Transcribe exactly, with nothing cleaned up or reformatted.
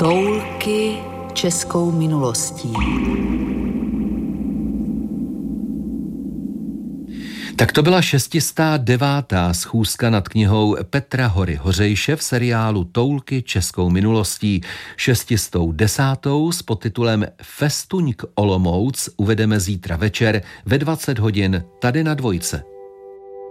Toulky českou minulostí. Tak to byla šestistá devátá schůzka nad knihou Petra Hory Hořejše v seriálu Toulky českou minulostí. Šestistou desátou s podtitulem Festuňk Olomouc uvedeme zítra večer ve dvacet hodin tady na Dvojce.